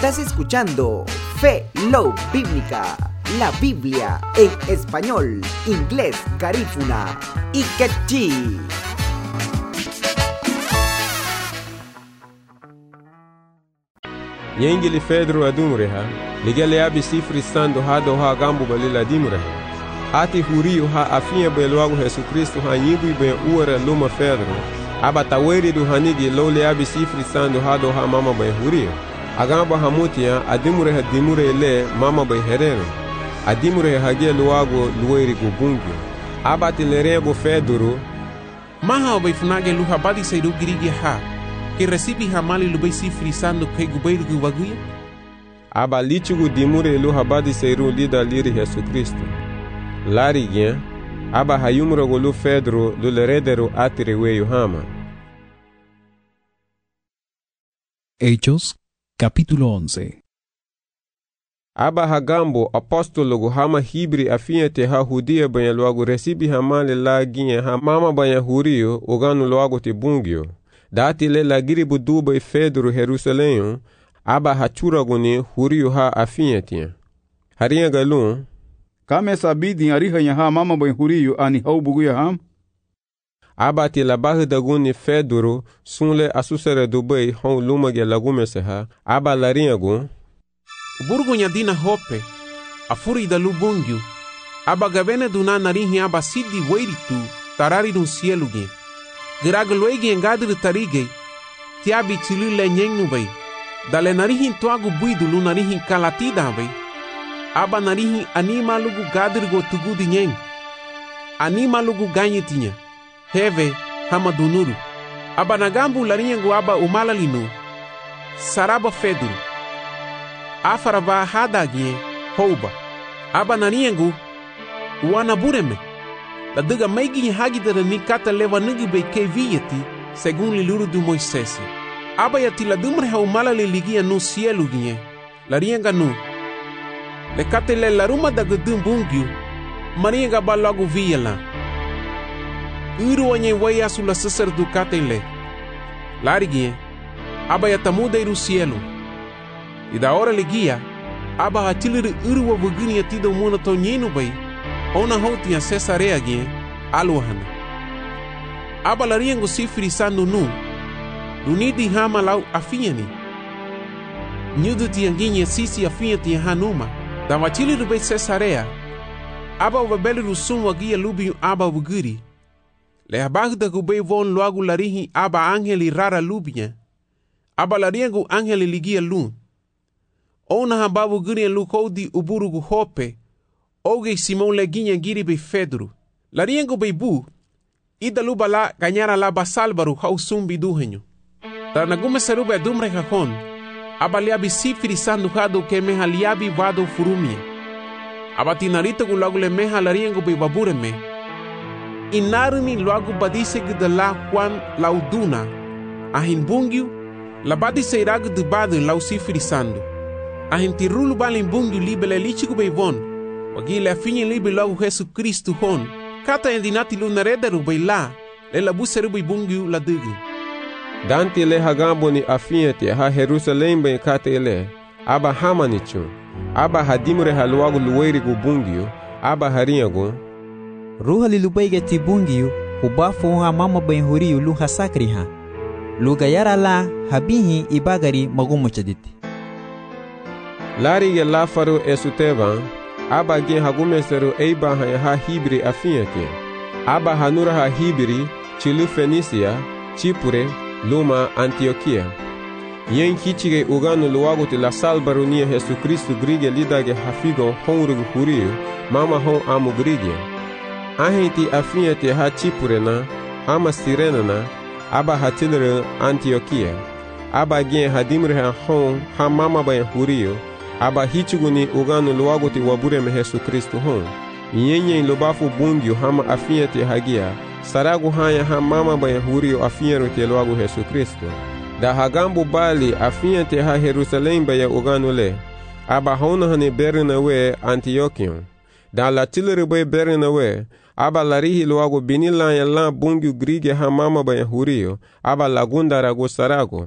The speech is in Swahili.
Estás escuchando Fe Love Bíblica, la Biblia en español, inglés, garífuna y quechí. Yengili Pedro adumreha, ligale abi sifri stando hado ha gambo balila dimreha. Ati huriu ha afinha beloago Jesus Cristo ha nyigui ben uara luma Pedro. Aba taweri du hanigi lole abi sifri stando hado ha mama ben huriu. Agamba hamutia adimreha dimure le mama ben herero. Adimreha hagia luago lueri gubungyo. Aba tilerego Pedro. Maha obai funage luha badi seidu girigi ha. Que recibe hamali lubai sifri stando ke gubeiro gubaguia. Aba lichugu dimure lu habadi seiru lida liri Jesus Cristo. Lari gen, aba hayumro golu Pedro lu leredero atireweyu hama. Hechos, capítulo 11. Aba hagambo apostologo hama hibri afiente ha hudia banya luago recibi hamale la ginye ha mama banya hurio oganu luago te bungyo. Dati le la giribu duba Pedro Jerusalém, aba hachuraguni hurio ha afiente. Harinha galun, kame sabidi ariha ha mama ben hurio ani hau buguya ham. Aba ti la bahidaguni Pedro sunle asusere dubai hon lumage lagume seha, aba larinha gun. Burgo nyadina hope, afuri da lubungyu, aba gavene duna narihi aba sidi weiritu, tarari dun cielo gen. Giraglwegi engadri tarige, tiabi chilu le nyeng bay. Dale narihin tuagu buidu lu narihin kalatida bay. Aba narihin anima lugu gadri go tugu di nyeng. Anima lugu ganyetinya. Heve hama dunuru. Aba nagambu larinyangu aba umalalinu. Saraba feduru. Afaraba hadagye houba. Aba nariyangu uanabureme. La diga meigi hagidara ni kata leva nigi be kevieti según liluru du Moisés. Aba yati la dumre ha umala le ligia no cielo ginye. La rienga nu. Le kate le la ruma da gudum bungyu. Marienga balagu viela. Uru anye waya su la sacer du kate le. La rigie. Aba yatamuda iru cielo. E da hora ligia. Aba hatiliri uru wa bugini yatida umuna to nyenu bay. Ona houtinha Cesarea gen aluhana. Aba lariengo sifri sandu nu. Lunidi hama lau afiani. Nyudu tianginha sisi afinya tia hanuma. Da watili rube Cesarea. Aba wabeli rusum wagia lubiu aba wuguri. Le abagu da gube von loagu larihi aba angeli rara lubia. Aba lariengo angeli ligia lu. Ona haba wuguri lu kodi uburugu hope. Oge Simão leguinha giri be Pedro. Lariengo be bu. Ida luba la ganhara la basalbaru hau sumbi duhenyo. Tarnagume serube dumre hahon. Abaliabi sifiri sandu hado ke meha liabi vado furumia. Abatinarito gu lagu le meha lariengo be babureme. Inarumi luagu badise gida la Juan lauduna. Ahin bungyu. La badise iragu de badu lau sifiri sandu. Ahin tirulu balin bungyu libele lichigu be von. Wagile afinye libi logo Jesus Cristo hon. Kata endinati lunarederu bay la. Le la buseru bay bungu la dugu. Danti le hagambo ni afiente ha Jerusalém bay kate ele. Aba hamanichu. Aba hadimure haluagu luweri gubungyo. Aba harinyago. Ruha lilubaiga tibungyo. Hubafu ha mama bay huriyu luha sakri ha. Lugayara la habihi ibagari magumuchaditi. Lari ya lafaru esutevan. Aba gen hagumeseru eiba ha hibri afiente. Aba hanura ha hibri, chilu Fenicia, Chipure, Luma, Antioquia. Yen kichige uganu luago te la salbarunia Jesus Cristo grige lidage hafigo honrugu hurio, mama hon amu grige. Ahenti afiente ha Chipure na, ama Sirena na, aba hatilere Antioquia. Aba gen hadimre ha hon ha mama bayan hurio, aba hichuguni uganu luago te wabureme Jesus Cristo hon. Nyenye lobafu bungyo hama afiente hagia, saragu hanya ha mama baya hurio afiero te luago Jesus Cristo. Da hagambu bali afiente ha Jerusalém baya uganu le, aba hona hane Bernawe Antiochion. Da la tilere bay Bernawe, aba larihi luago binila ya la bungyo grige ha mama baya hurio, aba lagunda rago sarago.